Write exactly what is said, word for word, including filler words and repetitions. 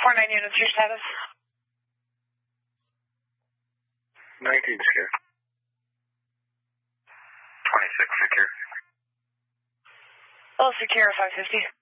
four nine units, your status? nineteen secure. twenty-six secure. All secure, five fifty.